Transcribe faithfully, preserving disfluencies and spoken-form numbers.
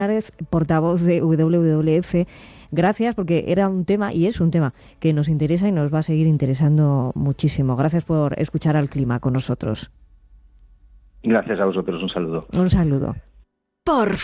portavoz de W W F. Gracias, porque era un tema, y es un tema, que nos interesa y nos va a seguir interesando muchísimo. Gracias por escuchar Al Clima con nosotros. Gracias a vosotros, un saludo. Un saludo. Por